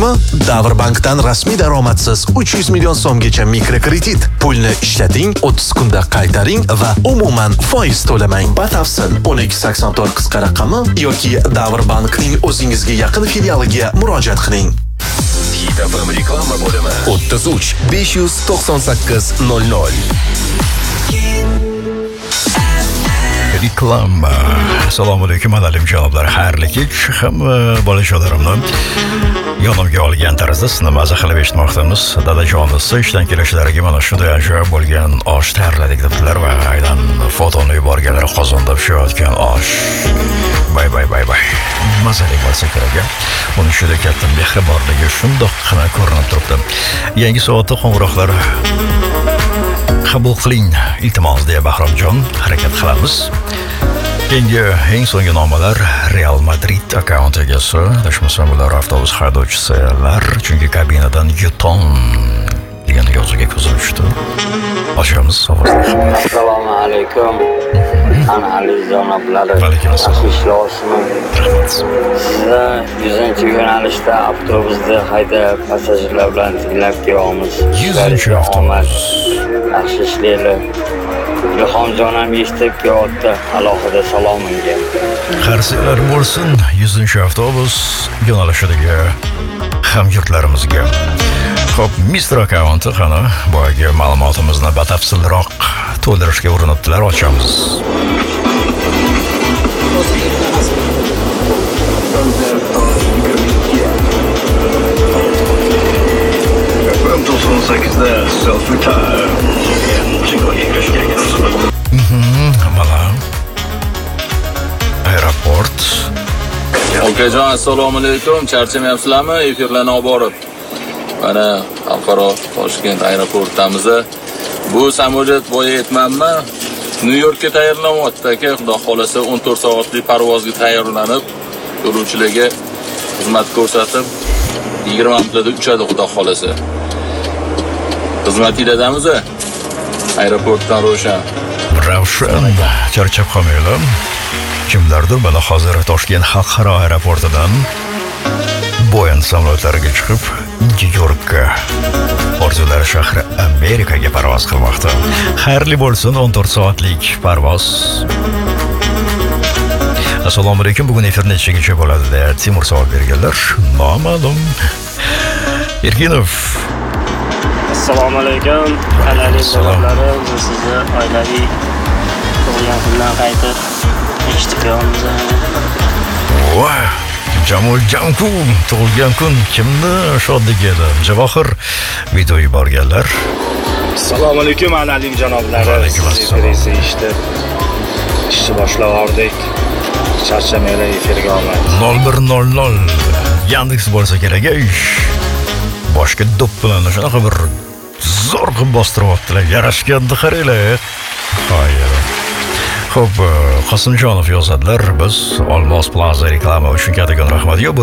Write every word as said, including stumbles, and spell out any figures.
kerakmi? Davrbankdan rasmiy daromadsiz uch yuz million so'mgacha mikrokredit. Pulni ishlating, o'ttiz kunda qaytaring va umuman foiz to'lamang. Batafsil o'n ikki sakson to'rt qisqa raqami yoki Davrbankning o'zingizga yaqin filialiga murojaat qiling. Hit F M reklama bo'limi o'ttiz uch besh yuz to'qson sakkiz nol nol. Reklama. Assalomu alaykum aziz janoblar. Xayrli kech. Hamma bolachalarimni yonimga olgan tarzda sinab maza qilib eshitmoqdamiz. Dadajonisi ishdan kelishlariga mana shunday ajoyib bo'lgan osh tayyorladik debdilar va aynan fotoni yuborganlar qozonda pishayotgan osh. Bay bay bay bay. Mazali bo'lsa kerak. Uni juda katta mehribonligi shundoqqina ko'rinib turibdi. Yangi soatda qo'ng'iroqlar qabul qiling, iltimos deya Bahromjon harakat qilamiz. Keyingi eng so'nggi nomalar Real Madrid akkaunt egasi, adashmasam ular avtobus haydovchisilar, chunki kabinadan Yuton degan yozuvga ko'zim tushdi. Ochamiz ovozli xabar. Assalomu alaykum. Ana aziz janoblar. Alaykum assalom. Rahmat. Sizni yuzinchi yo'nalishda avtobusda haydab passajirlar bilan tinglab kelyapmiz. yuzinchi avtobus. Yaxshi ishlaylar. Ilhomjon ham eshitib kelyapti. Alohida salomingga. Qarsiylar bo'lsin, yuzinchi avtobus yo'nalishidagi hamyurtlarimizga. Xo'p, Mister akkaunti qani boyagi ma'lumotimizni batafsilroq to'ldirishga urinibdilar, ochamiz. to'qson sakkizda self-retire. Mana aeroport. Okajon, assalomu alaykum. Charchamayapsizlarmi? Efirlarni olib borib. Mana xalqaro Toshkent aeroportimiz. Bu samolyot boya aytmanmi? Nyu-Yorkka tayyorlanyapti aka. Xudo xolasa o'n to'rt soatlik parvozga tayyorlanib, yo'lovchilarga xizmat ko'rsatib, yigirma minutda uchadi xudo xolasa. Xizmatinglardamiz? Aeroportdan Ravshan. Ravshan, charchab qolmaylar. Kimlardir mana hozir Toshkent xalqaro aeroportidan Boeing samolyotlariga chiqib, Nyu-Yorkka, orzular shahri Amerikaga parvoz qilmoqda. Xayrli bo'lsin o'n to'rt soatlik parvoz. Assalomu alaykum. Bugun efir nechagacha bo'ladi deb Timur savol berganlar. Noma'lum. Erkinov. Assalomu alaykum. Aziz janoblarim, sizni oilaviy tug'ilgan kundan qaytib eshitib qo'yamiz. Voy, Jamol Jamku tug'ilgan kun kimni shodlik edi? Javohir video yuborganlar. Assalomu alaykum aziz janoblarim. Alaykum assalom. Eshitib ishni boshlavordik. Charchamanglar efirga omad. nol bir nol nol Yandex bo'lsa kerak ish. Boshqa do'ppilarni shunaqa bir zo'r qilib bostiryaptilar. Yarashganda qaranglar. Hayır. Xo'p, Qosimjonov yozadilar. Biz Olmos Plaza reklama uchun kattakon rahmat.